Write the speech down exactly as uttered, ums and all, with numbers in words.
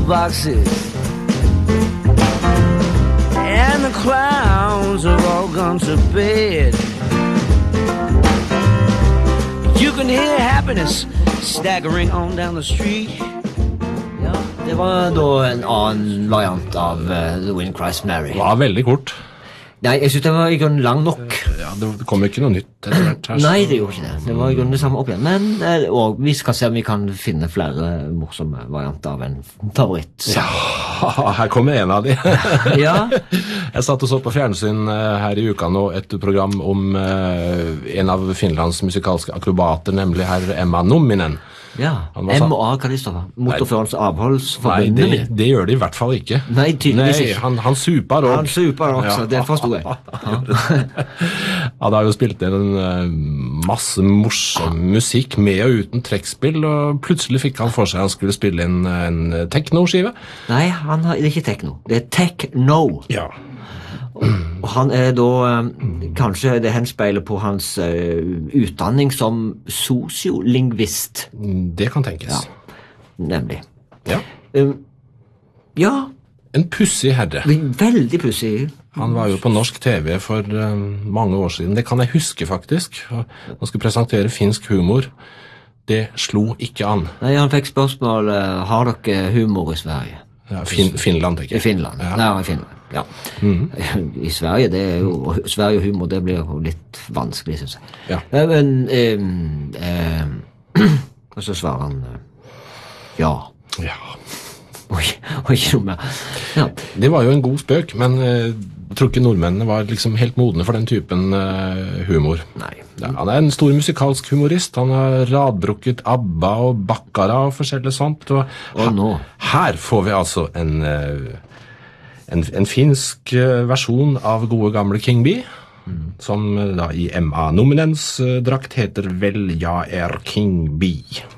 boxes, and the clowns have all gone to bed. You can hear happiness staggering on down the street. Ja, det var da en annen variant av uh, The Wind Cries Mary. Det var veldig kort. Nei, jeg synes det var i grunnen lang nok. Ja, det kom ikke noe nytt etter hvert her. Nei, det gjorde ikke det. Det var i grunnen det samme opp igjen. Men eh, og vi skal se om vi kan finne flere morsomme varianter av en favoritt. Ja, her kommer en av de. Ja. Jeg satt og så på fjernsyn uh, her i uka nå et program om uh, en av Finlands musikalske akrobater, nemlig herr Emma Numminen. Ja, M og A, hva det står for? Motorførens avholdsforbund. Nei, det, det gjør det i hvert fall ikke. Nei, tydeligvis ikke. Nei, han, han super også. Han super også, ja. Det forstod jeg. Ja. Han har jo spilt en uh, masse morsom musikk med og uten trekkspill, og plutselig fikk han for seg han skulle spille en, en techno-skive. Nei, han har, det er ikke techno. Det er techno. Ja. Og han er da kanskje det henspeiler på hans uh, utdanning som sosiolingvist. Det kan tenkes. Ja, nemlig. Ja. Um, ja. En pussig herre. Veldig pussig. Han var jo på norsk T V for uh, mange år siden. Det kan jeg huske faktisk. Han skulle presentere finsk humor. Det slo ikke an. Nei, han fikk spørsmål, uh, har dere humor i Sverige? Ja, fin Finland, tenker jeg. I Finland, ja. Nei, i Finland. Ja. Mm. I Sverige, det er jo, Sverige og humor, det blir jo litt vanskelig, synes jeg. Ja. Men, um, um, og så svarer han, uh, ja. Ja. Og, og ikke noe mer. Ja. Det var jo en god spøk, men uh, jeg tror ikke nordmennene var liksom helt modne for den typen uh, humor. Nei. Ja, han er en stor musikalsk humorist. Han har radbrukket ABBA og Baccara og forskjellig sånt. Og, og nå? Her får vi altså en... Uh, En, en finsk uh, versjon av gode gamle King Bee, mm. som uh, da i M A Nominens uh, drakt heter vel Ja er King Bee.